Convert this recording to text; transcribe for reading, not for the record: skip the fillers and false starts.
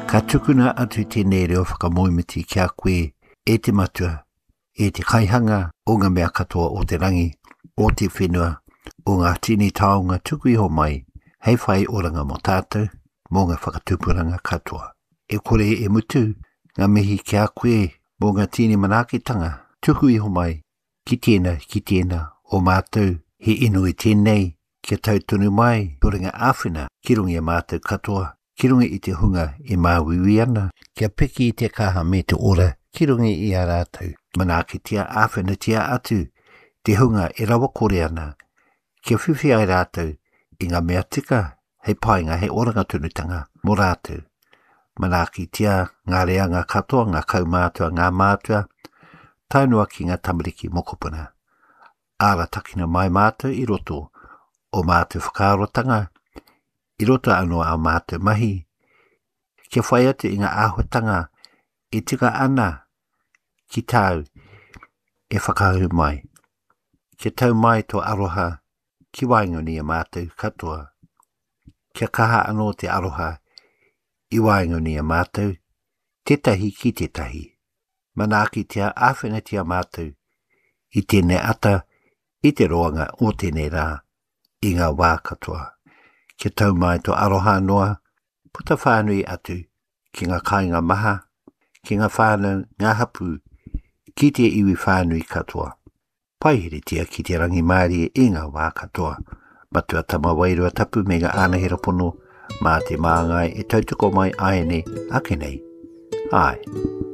Ka tukuna atu tēnei reo whakamoimiti kia koe e te matua, e te kaihanga o ngā mea katoa o te rangi, o te whenua, o ngā tini taonga tuku iho mai, hei whai oranga mo tātou, mō ngā whakatupuranga katoa. E kore e mutu, ngā mihi kia koe, mō ngā tini manakitanga, tuku iho mai, ki tēnā, o mātou, he inu i tēnei, kia tautunu mai, toringa āwhina, ki rungi a mātou katoa, ki rungi i te hunga i māwiwi ana, kia piki i te kaha me te ora, ki rungi i a rātou, manakitia āwhina tia atu, te hunga e rawa kore ana, kia whiwhi ai rātou, i ngā mea tika, hei painga hei oranga tunutanga, mō rātou, manakitia ngā reanga katoa, ngā kaumātua, ngā mātua, taunua ki ngā tamariki mokopuna. Ara takina mai mātou i roto, o mātou whakaarotanga, i roto anō a mātou mahi, kia whai atu i ngā āhuatanga, e tika ana, ki tau, e whakahu mai. Kia tau mai tō aroha, ki waingoni a mātou katoa. Kia kaha anō te aroha, i waingoni a mātou, tetahi ki tetahi. Manaki tia āwhina tia mātou, i tēnei ata, i te roanga o tēnei rā, i ngā wā katoa. Kia tau mai tō aroha noa, puta whānui atu, ki ngā kāinga maha, ki ngā whānau ngā hapu, ki te iwi whānui katoa. Paihiri tia ki te rangi maari i ngā wā katoa. Matua tama wairua tapu me ngā ānahira pono, mā te māngai e tautuko mai aene ake nei. Ai.